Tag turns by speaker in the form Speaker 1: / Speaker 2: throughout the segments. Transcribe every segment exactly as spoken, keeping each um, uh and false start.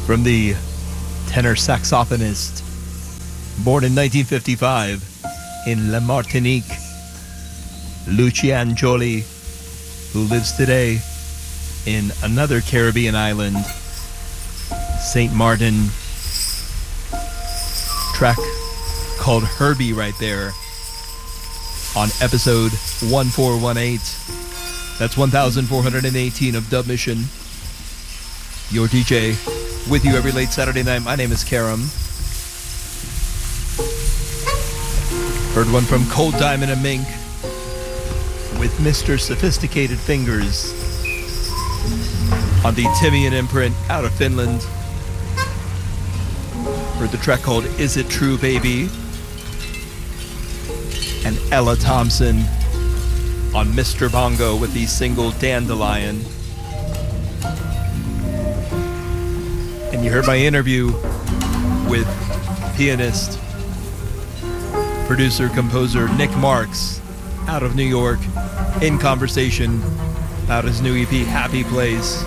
Speaker 1: From the tenor saxophonist, born in nineteen fifty-five in La Martinique, Lucian Joly, who lives today in another Caribbean island, Saint Martin. Track called Herbie right there on episode one four one eight. That's one thousand four hundred eighteen of Dub Mission. Your D J with you every late Saturday night. My name is Karam. Heard one from Cold Diamond and Mink with Mister Sophisticated Fingers on the Timian imprint out of Finland. Heard the track called Is It True Baby? And Ella Thompson on Mister Bongo with the single Dandelion. And you heard my interview with pianist, producer, composer Nick Marks out of New York in conversation about his new E P, Happy Place.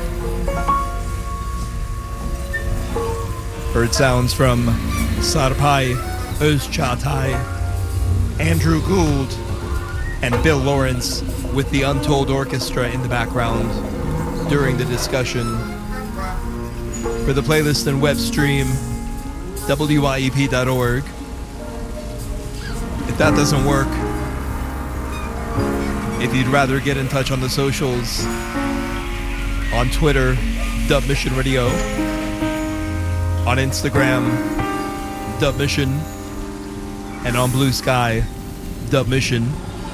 Speaker 1: Heard sounds from Sarpai Özçağatay, Andrew Gould, and Bill Lawrence with the Untold Orchestra in the background during the discussion. For the playlist and web stream, W I E P dot org. If that doesn't work, if you'd rather get in touch on the socials, on Twitter, Dub Mission Radio, on Instagram, Dub Mission, and on Blue Sky, Dub Mission.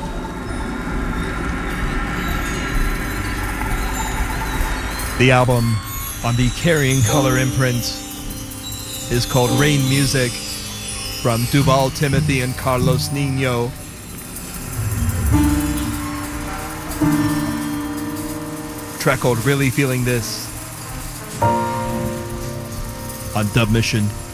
Speaker 1: The album on the Carrying Color imprint is called Rain Music from Duval Timothy and Carlos Nino. Track called Really Feeling This on Dub Mission.